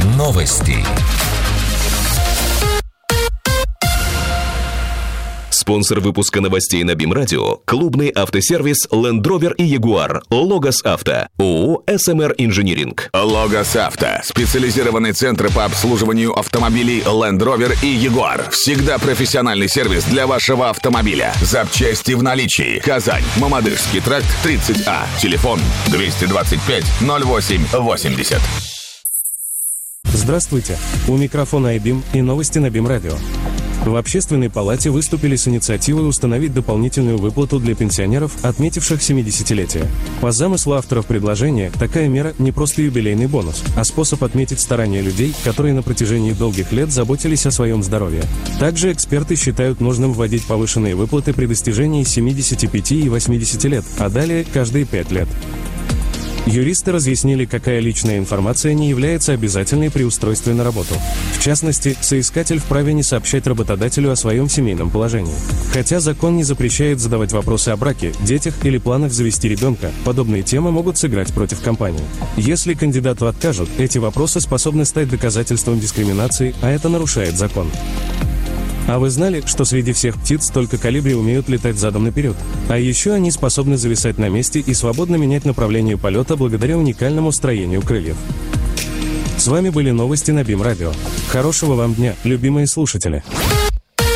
Новости. Спонсор выпуска новостей на БИМ-радио – клубный автосервис Land Rover и Jaguar. Логос Авто. ООО «СМР Инжиниринг». Логос Авто. Специализированный центр по обслуживанию автомобилей Land Rover и Jaguar. Всегда профессиональный сервис для вашего автомобиля. Запчасти в наличии. Казань. Мамадышский тракт, 30А. Телефон 225 08 80. Здравствуйте. У микрофона iBIM и новости на БИМ-радио. В Общественной палате выступили с инициативой установить дополнительную выплату для пенсионеров, отметивших 70-летие. По замыслу авторов предложения, такая мера не просто юбилейный бонус, а способ отметить старания людей, которые на протяжении долгих лет заботились о своем здоровье. Также эксперты считают нужным вводить повышенные выплаты при достижении 75 и 80 лет, а далее каждые 5 лет. Юристы разъяснили, какая личная информация не является обязательной при устройстве на работу. В частности, соискатель вправе не сообщать работодателю о своем семейном положении. Хотя закон не запрещает задавать вопросы о браке, детях или планах завести ребенка, подобные темы могут сыграть против компании. Если кандидату откажут, эти вопросы способны стать доказательством дискриминации, а это нарушает закон. А вы знали, что среди всех птиц только колибри умеют летать задом наперед? А еще они способны зависать на месте и свободно менять направление полета благодаря уникальному строению крыльев. С вами были новости на БИМ-радио. Хорошего вам дня, любимые слушатели!